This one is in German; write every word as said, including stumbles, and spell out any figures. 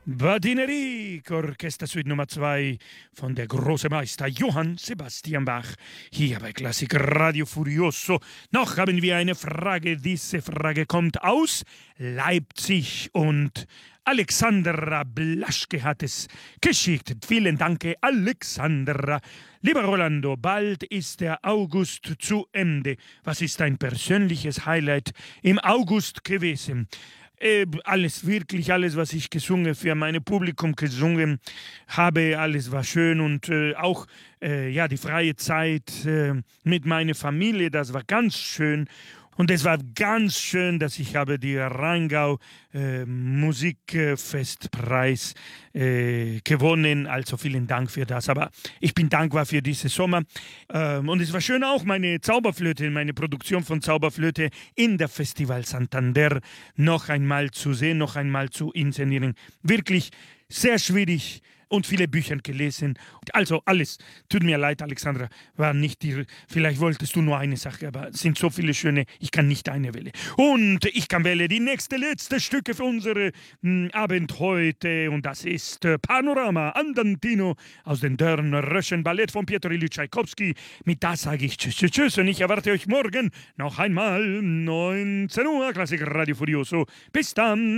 Badinerie, Orchestersuite Nummer zwei von der große Meister Johann Sebastian Bach, hier bei Klassik Radio Furioso. Noch haben wir eine Frage, diese Frage kommt aus Leipzig und Alexandra Blaschke hat es geschickt. Vielen Dank, Alexandra. Lieber Rolando, bald ist der August zu Ende. Was ist dein persönliches Highlight im August gewesen? Äh, alles, wirklich alles, was ich gesungen, für mein Publikum gesungen habe, alles war schön und äh, auch äh, ja, die freie Zeit äh, mit meiner Familie, das war ganz schön. Und es war ganz schön, dass ich habe die Rheingau äh, Musikfestpreis äh, gewonnen. Also vielen Dank für das. Aber ich bin dankbar für diesen Sommer. Ähm, und es war schön auch meine Zauberflöte, meine Produktion von Zauberflöte in der Festival Santander noch einmal zu sehen, noch einmal zu inszenieren. Wirklich sehr schwierig. Und viele Bücher gelesen. Also alles. Tut mir leid, Alexandra, war nicht die. Vielleicht wolltest du nur eine Sache, aber es sind so viele schöne. Ich kann nicht eine wählen. Und ich kann wählen die nächste, letzte Stücke für unsere mh, Abend heute. Und das ist äh, Panorama Andantino aus dem Dornröschen Ballett von Piotr Ilyich Tschaikowski. Mit das sage ich tschüss, tschüss, tschüss. Und ich erwarte euch morgen noch einmal neunzehn Uhr Klassik Radio Furioso. Bis dann.